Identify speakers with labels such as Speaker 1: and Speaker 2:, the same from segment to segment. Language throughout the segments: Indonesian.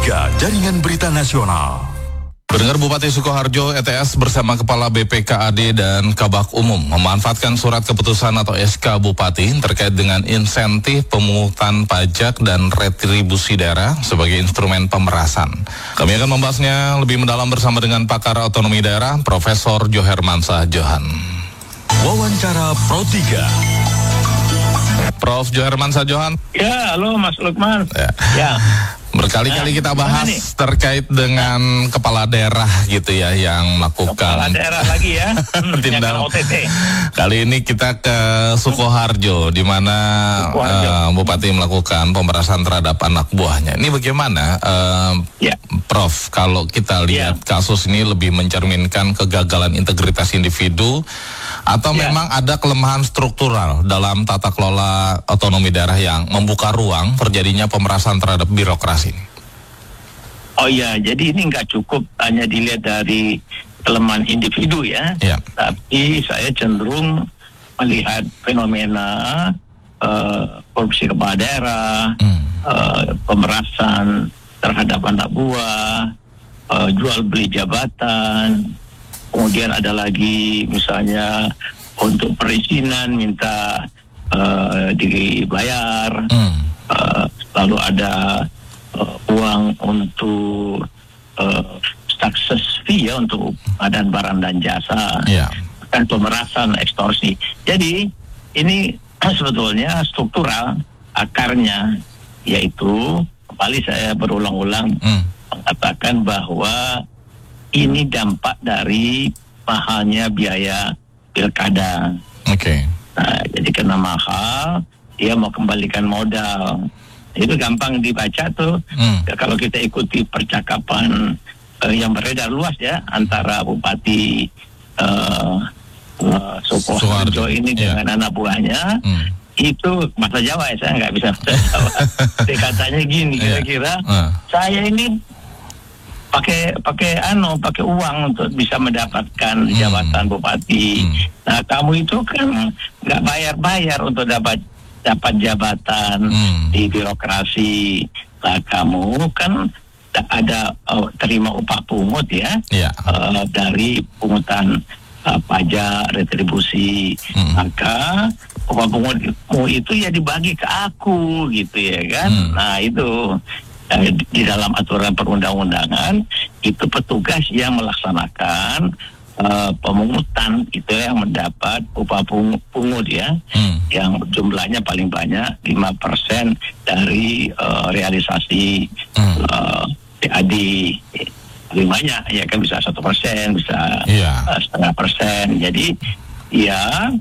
Speaker 1: Jaringan Berita Nasional.
Speaker 2: Pendengar, Bupati Sukoharjo ETS bersama Kepala BPKAD dan Kabak Umum memanfaatkan surat keputusan atau SK Bupati terkait dengan insentif pemungutan pajak dan retribusi daerah sebagai instrumen pemerasan. Kami akan membahasnya lebih mendalam bersama dengan pakar otonomi daerah, Profesor Johermansyah Johan.
Speaker 1: Wawancara Pro 3.
Speaker 2: Prof. Johermansyah Johan.
Speaker 3: Ya, halo Mas Lukman. Ya.
Speaker 2: Berkali-kali kita bahas terkait dengan kepala daerah gitu ya yang melakukan
Speaker 3: kepala daerah lagi ya.
Speaker 2: tindak
Speaker 3: OTT.
Speaker 2: Kali ini kita ke Sukoharjo di mana Bupati melakukan pemerasan terhadap anak buahnya. Ini bagaimana Prof, kalau kita lihat kasus ini lebih mencerminkan kegagalan integritas individu atau memang ada kelemahan struktural dalam tata kelola otonomi daerah yang membuka ruang terjadinya pemerasan terhadap birokrasi?
Speaker 3: Oh iya, jadi ini nggak cukup hanya dilihat dari kelemahan individu ya, tapi saya cenderung melihat fenomena korupsi kepala daerah, pemerasan terhadap anak buah, jual beli jabatan, kemudian ada lagi misalnya untuk perizinan minta dibayar, lalu ada uang untuk success fee ya untuk pengadaan barang dan jasa, kan pemerasan, ekstorsi. Jadi ini sebetulnya struktural akarnya, yaitu kembali saya berulang-ulang mengatakan bahwa ini dampak dari mahalnya biaya pilkada. Nah, jadi karena mahal, dia mau kembalikan modal. Itu gampang dibaca tuh. Ya, kalau kita ikuti percakapan yang beredar luas ya antara Bupati Sukoharjo ini dengan anak buahnya, itu bahasa Jawa ya, saya nggak bisa bahasa Jawa. Katanya gini, kira-kira saya ini pakai uang untuk bisa mendapatkan jabatan bupati. Nah, kamu itu kan nggak bayar untuk dapat jabatan di birokrasi. Nah, kamu kan ada terima upah pungut ya, dari pungutan pajak retribusi. Maka upah pungutmu itu ya dibagi ke aku gitu ya kan. Nah, itu di dalam aturan perundang-undangan itu petugas yang melaksanakan pemungutan itu yang mendapat upah pungut ya, yang jumlahnya paling banyak 5% dari realisasi PAD. Paling banyak ya kan, bisa 1%, bisa 0,5%. Jadi ya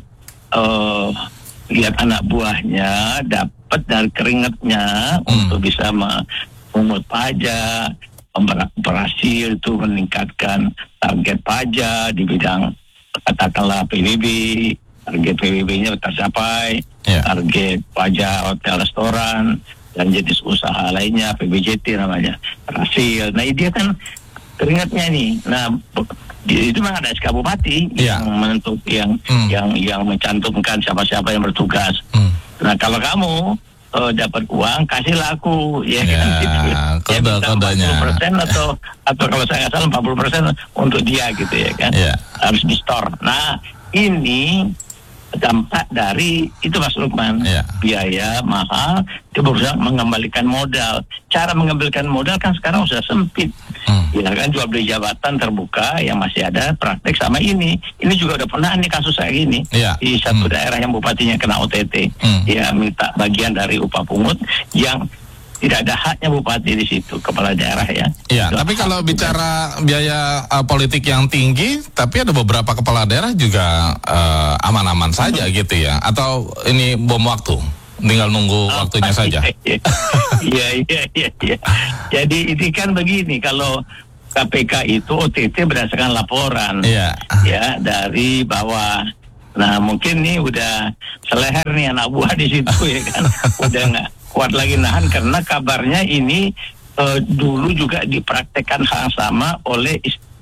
Speaker 3: lihat anak buahnya dapat dari keringatnya untuk bisa memungut pajak, berhasil itu meningkatkan target pajak di bidang katakanlah PBB, target PBB-nya tercapai, target pajak hotel restoran dan jenis usaha lainnya PBJT namanya berhasil. Nah, dia kan keringatnya nih. Nah, itu memang ada SK Bupati yang menentukan, yang mencantumkan siapa-siapa yang bertugas. Nah, kalau kamu dapat uang, kasihlah aku, ya kan?
Speaker 2: Kode-kodenya
Speaker 3: 40% atau kalau saya nggak salah 40% untuk dia gitu ya kan? Harus di store. Nah, ini dampak dari itu Mas Lukman, biaya mahal, dia berusaha mengembalikan modal. Cara mengembalikan modal kan sekarang sudah sempit, ya kan, jual beli jabatan terbuka yang masih ada praktek sama ini juga udah pernah nih kasus kayak gini di satu daerah yang bupatinya kena OTT, ya minta bagian dari upah pungut yang tidak ada haknya bupati di situ, kepala daerah ya.
Speaker 2: Tapi kalau bicara biaya politik yang tinggi, tapi ada beberapa kepala daerah juga aman-aman saja gitu ya. Atau ini bom waktu, tinggal nunggu waktunya saja.
Speaker 3: Iya. Jadi ini kan begini, kalau KPK itu OTT berdasarkan laporan ya dari bawah. Nah, mungkin nih udah seleher nih anak buah di situ ya kan. Udah nggak kuat lagi nahan karena kabarnya ini dulu juga dipraktekkan hal sama oleh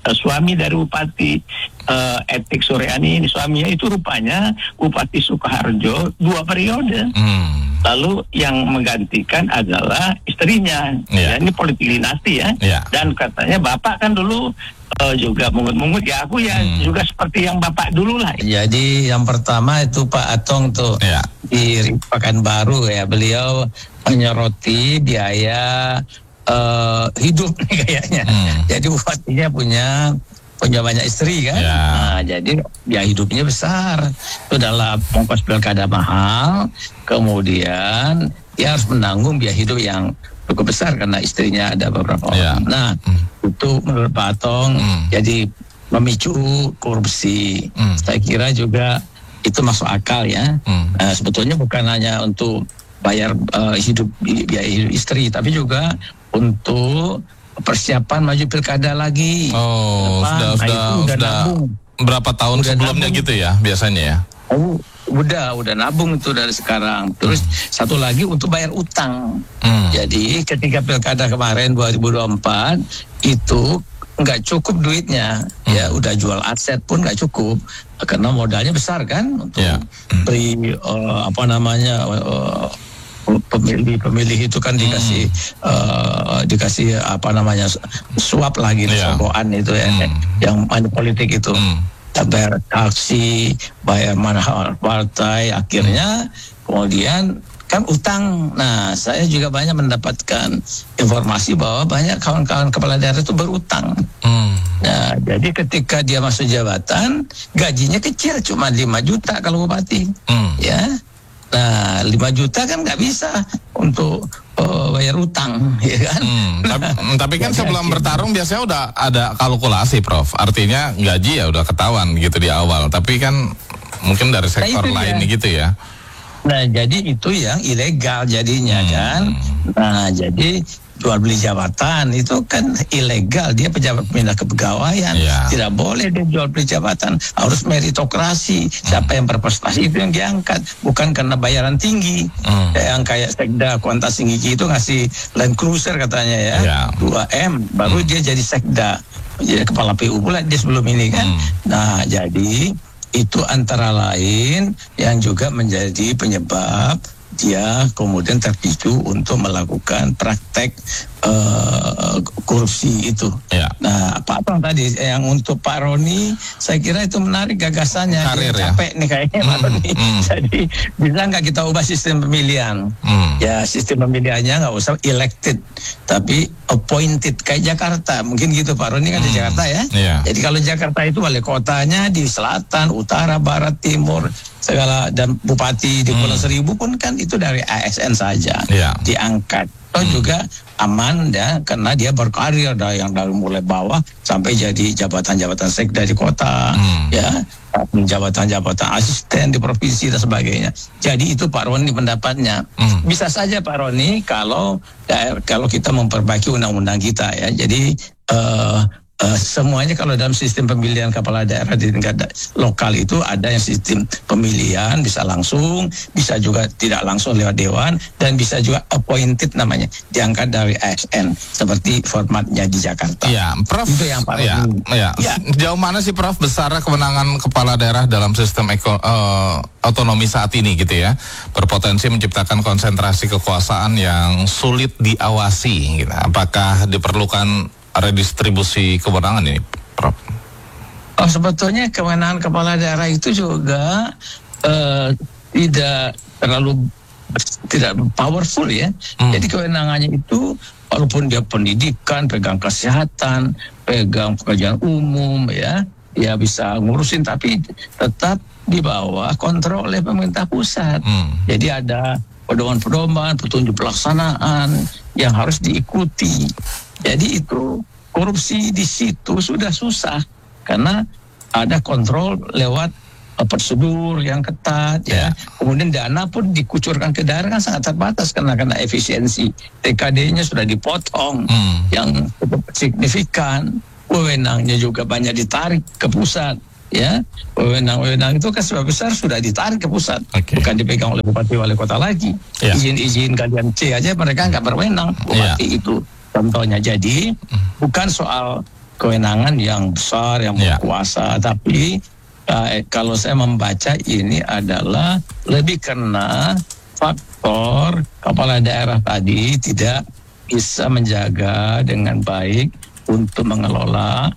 Speaker 3: suami dari Bupati Etik Suryani ini, suaminya itu rupanya Bupati Sukoharjo 2 periode. Lalu yang menggantikan adalah istrinya. Ya, ini politik dinasti ya. Dan katanya bapak kan dulu juga mungut-mungut ya, aku ya juga seperti yang bapak dulu lah.
Speaker 4: Jadi yang pertama itu Pak Atong tuh di Pekanbaru ya, beliau menyoroti biaya hidup kayaknya. Jadi bupatinya punya banyak istri kan. Nah, jadi biaya hidupnya besar. Itu dalam ongkos pilkada mahal. Kemudian dia harus menanggung biaya hidup yang cukup besar karena istrinya ada beberapa orang. Nah, itu menurut Pak Atong jadi memicu korupsi. Saya kira juga itu masuk akal ya. Sebetulnya bukan hanya untuk bayar biaya hidup istri, tapi juga untuk persiapan maju pilkada lagi.
Speaker 2: Sudah berapa tahun sebelumnya nabung. Gitu ya biasanya ya?
Speaker 4: Udah nabung itu dari sekarang. Terus satu lagi untuk bayar utang. Jadi ketika pilkada kemarin 2024 itu nggak cukup duitnya, ya udah jual aset pun nggak cukup karena modalnya besar kan untuk beri pemilih itu kan dikasih suap lagi sogokan itu ya, yang money politik itu. Bayar taksi, bayar mahar partai, akhirnya kemudian kan utang. Nah, saya juga banyak mendapatkan informasi bahwa banyak kawan-kawan kepala daerah itu berutang. Nah, jadi ketika dia masuk jabatan, gajinya kecil, cuma 5 juta kalau bupati. Ya. Nah, 5 juta kan nggak bisa untuk bayar utang, ya kan?
Speaker 2: Tapi kan sebelum bertarung biasanya udah ada kalkulasi, Prof. Artinya gaji ya udah ketahuan gitu di awal. Tapi kan mungkin dari sektor lain gitu ya.
Speaker 4: Nah, jadi itu yang ilegal jadinya kan. Nah, jadi jual beli jabatan itu kan ilegal, dia pejabat pindah kepegawaian, tidak boleh dia jual beli jabatan, harus meritokrasi, siapa yang berprestasi itu yang diangkat, bukan karena bayaran tinggi. Yang kayak Sekda Kuantas Singgiki itu ngasih Land Cruiser katanya ya, 2M baru dia jadi Sekda, jadi kepala PU pula dia sebelum ini kan. Nah, jadi itu antara lain yang juga menjadi penyebab dia kemudian terpicu untuk melakukan praktek korupsi itu. Nah, Pak Atong tadi yang untuk Pak Roni, saya kira itu menarik gagasannya.
Speaker 2: Karir,
Speaker 4: capek nih kayaknya Pak Roni. Jadi bisa nggak kita ubah sistem pemilihan? Ya, sistem pemilihannya nggak usah elected, tapi appointed kayak Jakarta. Mungkin gitu, Pak Roni kan di Jakarta ya. Jadi kalau Jakarta itu wali kotanya di selatan, utara, barat, timur, segala, dan bupati di Pulau Seribu pun kan itu dari ASN saja diangkat. Toh juga aman ya, karena dia berkarir yang dari mulai bawah sampai jadi jabatan-jabatan sekda di kota, ya, jabatan-jabatan asisten di provinsi dan sebagainya. Jadi itu Pak Roni pendapatnya. Bisa saja Pak Roni kalau kita memperbaiki undang-undang kita ya. Jadi semuanya kalau dalam sistem pemilihan kepala daerah di tingkat lokal itu ada yang sistem pemilihan bisa langsung, bisa juga tidak langsung lewat dewan, dan bisa juga appointed namanya, diangkat dari ASN seperti formatnya di Jakarta.
Speaker 2: Ya, Prof.
Speaker 4: Itu yang paling
Speaker 2: Sejauh mana sih Prof besar kewenangan kepala daerah dalam sistem otonomi saat ini gitu ya, berpotensi menciptakan konsentrasi kekuasaan yang sulit diawasi gitu. Apakah diperlukan redistribusi kewenangan ini, Prof?
Speaker 4: Sebetulnya kewenangan kepala daerah itu juga tidak powerful ya. Jadi kewenangannya itu walaupun dia pendidikan, pegang kesehatan, pegang pekerjaan umum ya bisa ngurusin, tapi tetap di bawah kontrol oleh pemerintah pusat. Jadi ada pedoman-pedoman, petunjuk pelaksanaan yang harus diikuti. Jadi itu korupsi di situ sudah susah karena ada kontrol lewat prosedur yang ketat ya. Kemudian dana pun dikucurkan ke daerah kan sangat terbatas karena efisiensi. TKD-nya sudah dipotong yang cukup signifikan. Wewenangnya juga banyak ditarik ke pusat ya. Wewenang itu kan sebagian besar sudah ditarik ke pusat, bukan dipegang oleh bupati wali kota lagi. Izin kalian C aja mereka nggak berwenang bupati itu contohnya. Jadi bukan soal kewenangan yang besar, yang berkuasa. Tapi kalau saya membaca ini adalah lebih karena faktor kepala daerah tadi tidak bisa menjaga dengan baik untuk mengelola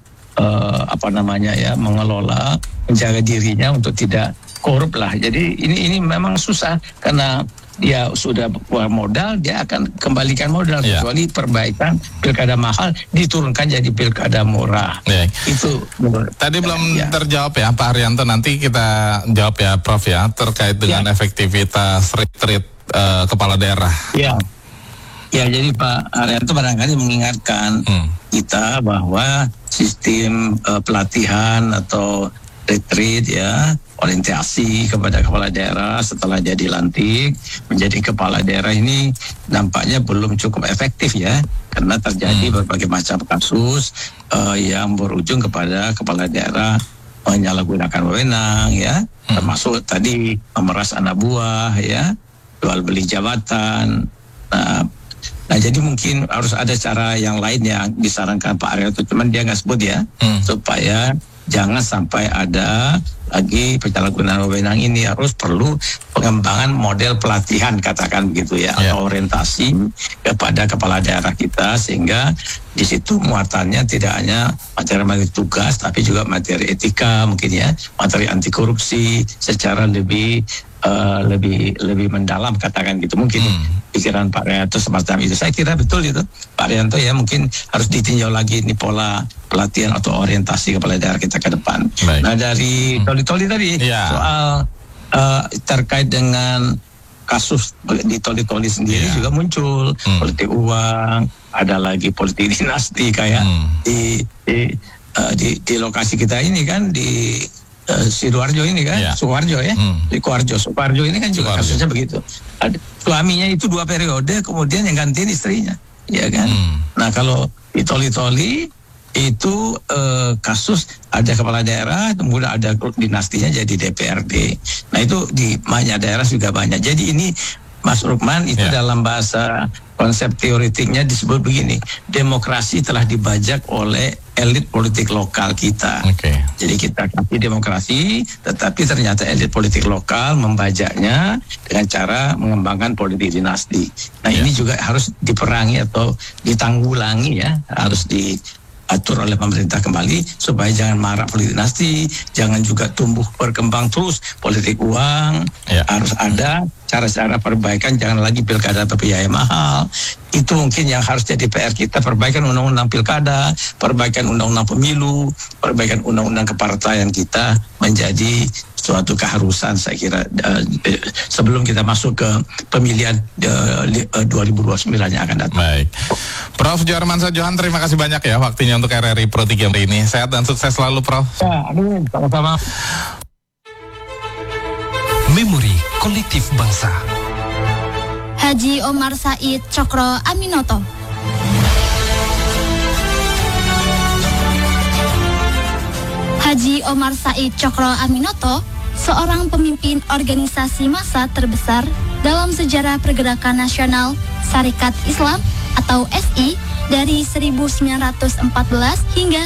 Speaker 4: menjaga dirinya untuk tidak korup lah. Jadi ini memang susah karena dia sudah keluar modal, dia akan kembalikan modal kecuali perbaikan pilkada mahal diturunkan jadi pilkada murah. Itu
Speaker 2: tadi belum terjawab ya Pak Haryanto, nanti kita jawab ya Prof ya terkait dengan efektivitas retreat kepala daerah.
Speaker 4: Ya, jadi Pak Haryanto barangkali mengingatkan kita bahwa sistem pelatihan atau retreat orientasi kepada kepala daerah setelah jadi lantik menjadi kepala daerah ini nampaknya belum cukup efektif ya, karena terjadi berbagai macam kasus yang berujung kepada kepala daerah menyalahgunakan wewenang termasuk tadi memeras anak buah jual beli jabatan. Nah jadi mungkin harus ada cara yang lain yang disarankan Pak Haryanto, cuman dia nggak sebut supaya jangan sampai ada lagi penyalahgunaan wewenang ini. Harus perlu pengembangan model pelatihan katakan begitu atau orientasi kepada kepala daerah kita, sehingga di situ muatannya tidak hanya materi-materi tugas tapi juga materi etika mungkin materi anti korupsi secara lebih mendalam katakan gitu. Mungkin pikiran Pak Haryanto semacam itu. Saya kira betul itu Pak Haryanto mungkin harus ditinjau lagi ini pola pelatihan atau orientasi kepala daerah kita ke depan. Nah dari toli tadi soal terkait dengan kasus di toli sendiri juga muncul politik uang, ada lagi politik dinasti kayak di lokasi kita ini kan di Sidoarjo ini kan, Sukoharjo di Sukoharjo ini kan juga kasusnya begitu. Suaminya itu 2 periode, kemudian yang gantiin istrinya, kan. Nah kalau di toli itu kasus ada kepala daerah, kemudian ada dinastinya jadi DPRD. Nah itu di banyak daerah juga banyak. Jadi ini Mas Rukman itu dalam bahasa konsep teoretiknya disebut begini, demokrasi telah dibajak oleh elit politik lokal kita. Jadi kita kasih demokrasi, tetapi ternyata elit politik lokal membajaknya dengan cara mengembangkan politik dinasti. Nah ini juga harus diperangi atau ditanggulangi harus diatur oleh pemerintah kembali supaya jangan marak politik dinasti, jangan juga tumbuh berkembang terus politik uang. Harus ada cara-cara perbaikan, jangan lagi pilkada atau biaya mahal. Itu mungkin yang harus jadi PR kita, perbaikan undang-undang pilkada, perbaikan undang-undang pemilu, perbaikan undang-undang kepartaian kita menjadi suatu keharusan saya kira sebelum kita masuk ke pemilihan 2029 yang akan datang.
Speaker 2: Baik. Prof. Djoharmansyah Johan, terima kasih banyak ya waktunya untuk RRI Pro 3 hari ini. Sehat dan sukses selalu Prof.
Speaker 4: Amin, sama-sama.
Speaker 1: Memori Kolektif Bangsa.
Speaker 5: Haji Omar Said Cokro Aminoto. Haji Omar Said Cokro Aminoto, seorang pemimpin organisasi massa terbesar dalam sejarah pergerakan nasional Sarekat Islam atau SI dari 1914 hingga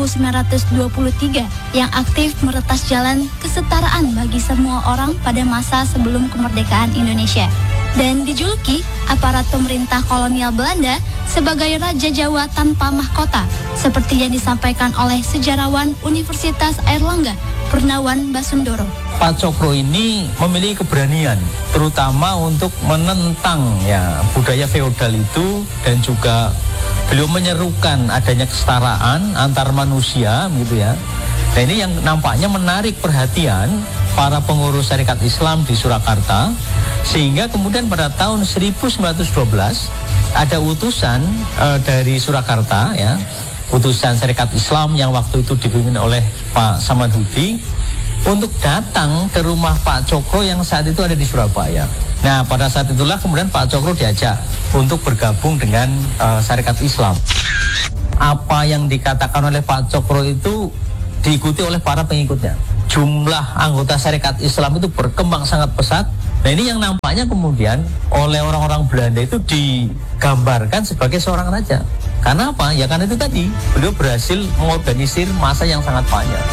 Speaker 5: 1923 yang aktif meretas jalan kesetaraan bagi semua orang pada masa sebelum kemerdekaan Indonesia, dan dijuluki aparat pemerintah kolonial Belanda sebagai Raja Jawa tanpa mahkota, seperti yang disampaikan oleh sejarawan Universitas Airlangga Purnawan Basundoro.
Speaker 6: Pak Cokro ini memiliki keberanian, terutama untuk menentang budaya feodal itu, dan juga beliau menyerukan adanya kesetaraan antar manusia gitu ya. Nah ini yang nampaknya menarik perhatian para pengurus Sarekat Islam di Surakarta, sehingga kemudian pada tahun 1912 ada utusan dari Surakarta utusan Sarekat Islam yang waktu itu dipimpin oleh Pak Samanhudi untuk datang ke rumah Pak Cokro yang saat itu ada di Surabaya. Nah pada saat itulah kemudian Pak Cokro diajak untuk bergabung dengan Sarekat Islam. Apa yang dikatakan oleh Pak Cokro itu diikuti oleh para pengikutnya. Jumlah anggota Sarekat Islam itu berkembang sangat pesat. Nah ini yang nampaknya kemudian oleh orang-orang Belanda itu digambarkan sebagai seorang raja. Karena apa? Ya karena itu tadi, beliau berhasil mengorganisir masa yang sangat panjang.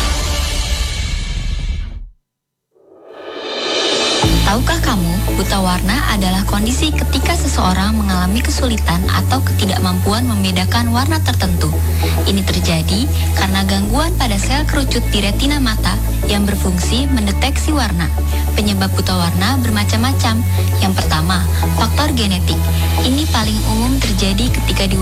Speaker 7: Tahukah kamu, buta warna adalah kondisi ketika seseorang mengalami kesulitan atau ketidakmampuan membedakan warna tertentu. Ini terjadi karena gangguan pada sel kerucut di retina mata yang berfungsi mendeteksi warna. Penyebab buta warna bermacam-macam. Yang pertama, faktor genetik. Ini paling umum terjadi ketika